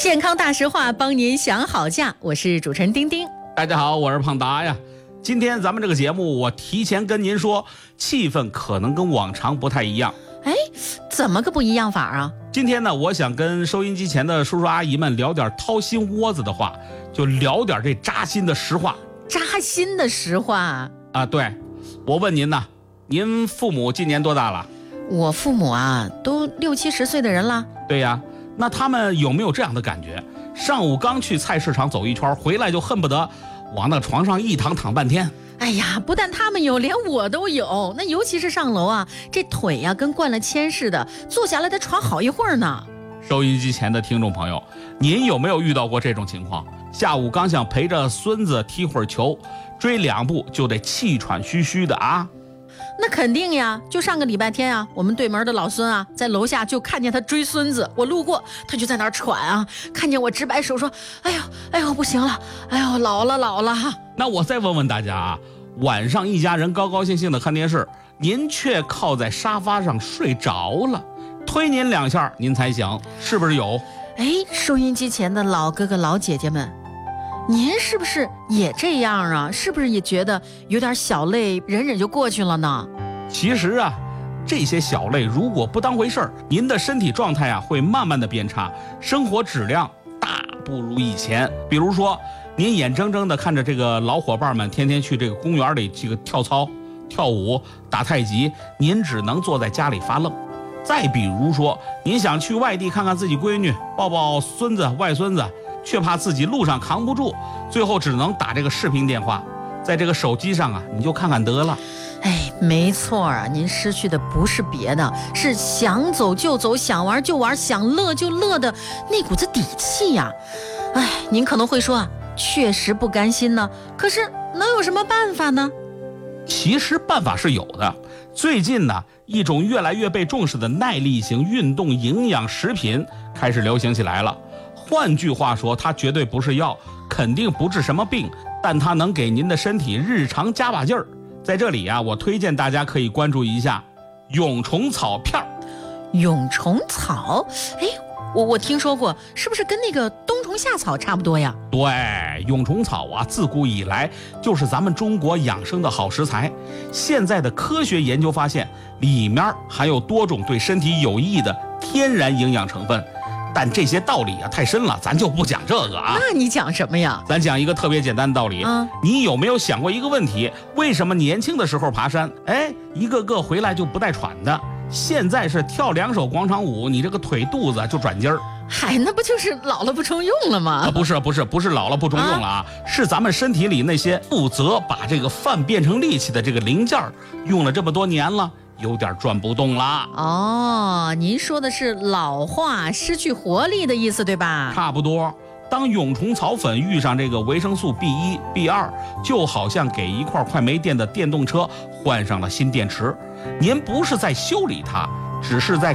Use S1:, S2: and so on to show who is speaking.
S1: 健康大实话，帮您想好价。我是主持人丁丁。
S2: 大家好，我是胖达呀。今天咱们这个节目，我提前跟您说，气氛可能跟往常不太一样。
S1: 哎，怎么个不一样法啊？
S2: 今天呢，我想跟收音机前的叔叔阿姨们聊点掏心窝子的话，就聊点这扎心的实话。
S1: 扎心的实话
S2: 啊？对，我问您呢，您父母今年多大了？
S1: 我父母啊，都60、70岁的人了。
S2: 对呀，那他们有没有这样的感觉？上午刚去菜市场走一圈，回来就恨不得往那床上一躺半天。
S1: 哎呀，不但他们有，连我都有。那尤其是上楼啊，这腿呀跟灌了铅似的，坐下来得喘好一会儿呢。
S2: 收音机前的听众朋友，您有没有遇到过这种情况？下午刚想陪着孙子踢会儿球，追2步就得气喘吁吁的啊。
S1: 那肯定呀，就上个礼拜天啊，我们对门的老孙啊，在楼下就看见他追孙子，我路过，他就在那儿喘啊，看见我直摆手说：“哎呦，不行了，哎呦，老了。”
S2: 那我再问问大家啊，晚上一家人高高兴兴的看电视，您却靠在沙发上睡着了，推您2下您才醒，是不是有？
S1: 哎，收音机前的老哥哥老姐姐们，您是不是也这样啊？是不是也觉得有点小累，忍忍就过去了呢？
S2: 其实啊，这些小累如果不当回事儿，您的身体状态啊会慢慢的变差，生活质量大不如以前。比如说，您眼睁睁的看着这个老伙伴们天天去这个公园里这个跳操、跳舞、打太极，您只能坐在家里发愣。再比如说，您想去外地看看自己闺女，抱抱孙子、外孙子，却怕自己路上扛不住，最后只能打这个视频电话，在这个手机上啊，你就看看得了。
S1: 哎，没错啊，您失去的不是别的，是想走就走，想玩就玩，想乐就乐的那股子底气呀。哎，您可能会说啊，确实不甘心呢，可是能有什么办法呢？
S2: 其实办法是有的。最近呢，一种越来越被重视的耐力型运动营养食品开始流行起来了。换句话说，它绝对不是药，肯定不治什么病，但它能给您的身体日常加把劲儿。在这里啊，我推荐大家可以关注一下蛹虫草片。
S1: 蛹虫草，哎，我听说过，是不是跟那个冬虫夏草差不多呀？
S2: 对，蛹虫草啊，自古以来就是咱们中国养生的好食材。现在的科学研究发现，里面含有多种对身体有益的天然营养成分。但这些道理啊太深了，咱就不讲这个啊。
S1: 那你讲什么呀？
S2: 咱讲一个特别简单的道理。你有没有想过一个问题？为什么年轻的时候爬山，一个个回来就不带喘的？现在是跳2首广场舞，你这个腿肚子就转筋儿。
S1: 嗨，那不就是老了不中用了吗？
S2: 不是老了不中用了啊，是咱们身体里那些负责把这个饭变成力气的这个零件用了这么多年了，有点转不动啦。
S1: 哦，您说的是老化失去活力的意思对吧？
S2: 差不多。当蛹虫草粉遇上这个维生素 B1、B2，就好像给一块快没电的电动车换上了新电池。您不是在修理它，只是在